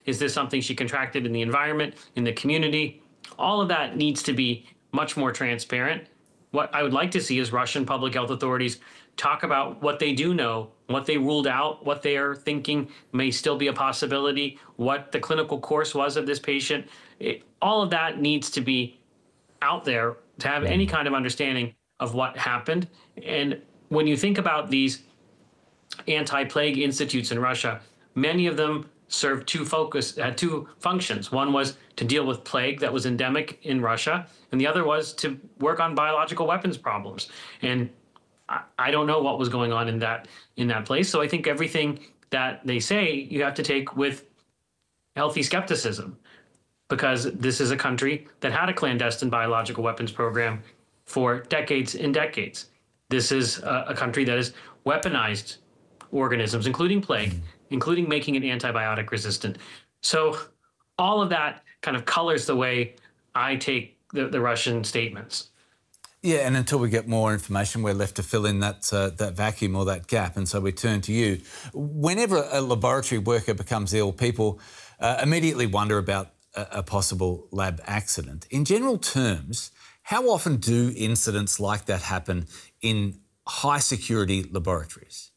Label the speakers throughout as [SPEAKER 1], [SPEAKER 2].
[SPEAKER 1] Is this something she contracted in the environment, in the community? All of that needs to be much more transparent. What I would like to see is Russian public health authorities talk about what they do know, what they ruled out, what they are thinking may still be a possibility, what the clinical course was of this patient. All of that needs to be out there to have any kind of understanding of what happened. And when you think about these anti-plague institutes in Russia, many of them served had two functions. One was to deal with plague that was endemic in Russia, and the other was to work on biological weapons problems. And I don't know what was going on in that place. So I think everything that they say you have to take with healthy skepticism, because this is a country that had a clandestine biological weapons program for decades and decades. This is a country that has weaponized organisms, including plague, including making it antibiotic resistant. So all of that kind of colors the way I take the Russian statements.
[SPEAKER 2] Yeah, and until we get more information, we're left to fill in that vacuum or that gap. And so we turn to you. Whenever a laboratory worker becomes ill, people immediately wonder about a possible lab accident. In general terms, how often do incidents like that happen in high-security laboratories?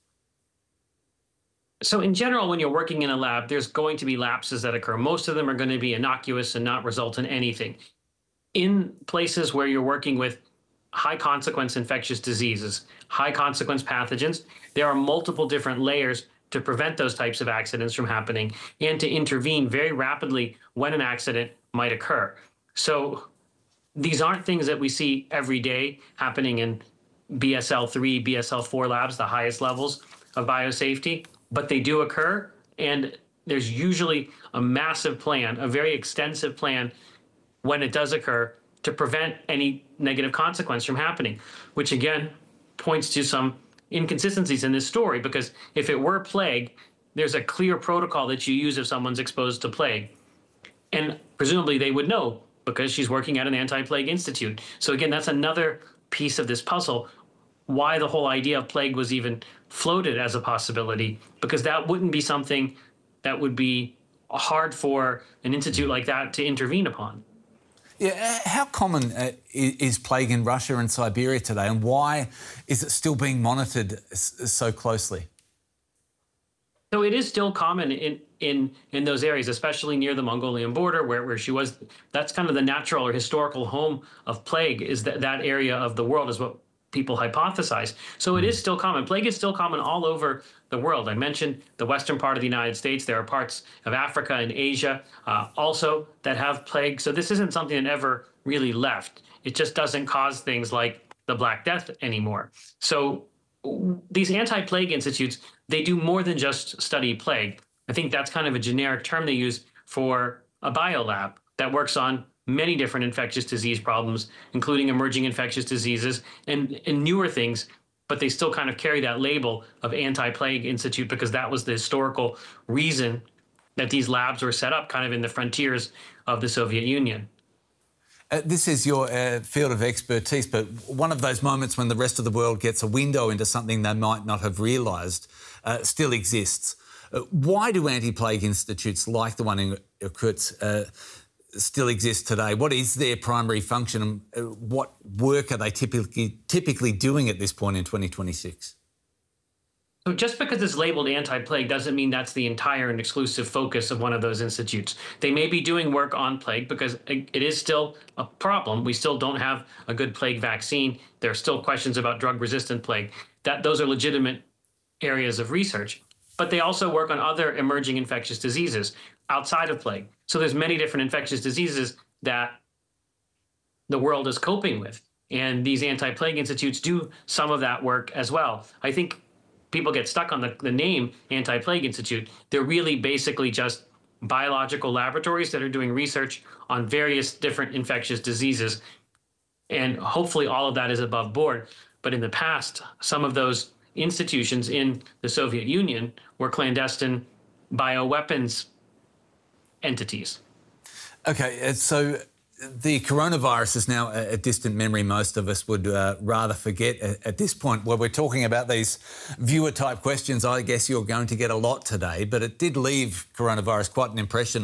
[SPEAKER 1] So in general, when you're working in a lab, there's going to be lapses that occur. Most of them are going to be innocuous and not result in anything. In places where you're working with high consequence infectious diseases, high consequence pathogens, there are multiple different layers to prevent those types of accidents from happening and to intervene very rapidly when an accident might occur. So these aren't things that we see every day happening in BSL-3, BSL-4 labs, the highest levels of biosafety, but they do occur. And there's usually a massive plan, a very extensive plan when it does occur to prevent any negative consequence from happening, which again points to some inconsistencies in this story, because if it were plague, there's a clear protocol that you use if someone's exposed to plague. And presumably they would know because she's working at an anti-plague institute. So again, that's another piece of this puzzle, why the whole idea of plague was even floated as a possibility, because that wouldn't be something that would be hard for an institute like that to intervene upon.
[SPEAKER 2] Yeah, how common is plague in Russia and Siberia today, and why is it still being monitored so closely?
[SPEAKER 1] So it is still common in those areas, especially near the Mongolian border, where she was. That's kind of the natural or historical home of plague, is that area of the world is what people hypothesize. So it is still common. Plague is still common all over the world. I mentioned the western part of the United States. There are parts of Africa and Asia also that have plague. So this isn't something that ever really left. It just doesn't cause things like the Black Death anymore. So these anti-plague institutes, they do more than just study plague. I think that's kind of a generic term they use for a biolab that works on many different infectious disease problems, including emerging infectious diseases and newer things, but they still kind of carry that label of anti-plague institute because that was the historical reason that these labs were set up kind of in the frontiers of the Soviet Union.
[SPEAKER 2] This is your field of expertise, but one of those moments when the rest of the world gets a window into something they might not have realised still exists. Why do anti-plague institutes like the one in Irkutsk still exist today? What is their primary function? What work are they typically doing at this point in 2026?
[SPEAKER 1] So just because it's labeled anti-plague doesn't mean that's the entire and exclusive focus of one of those institutes. They may be doing work on plague because it is still a problem. We still don't have a good plague vaccine. There are still questions about drug-resistant plague. Those are legitimate areas of research. But they also work on other emerging infectious diseases outside of plague. So there's many different infectious diseases that the world is coping with. And these anti-plague institutes do some of that work as well. I think people get stuck on the name Anti-Plague Institute. They're really basically just biological laboratories that are doing research on various different infectious diseases. And hopefully all of that is above board. But in the past, some of those institutions in the Soviet Union were clandestine bioweapons entities.
[SPEAKER 2] Okay, so The coronavirus is now a distant memory most of us would rather forget at this point. Where we're talking about these viewer-type questions, I guess you're going to get a lot today, but it did leave coronavirus quite an impression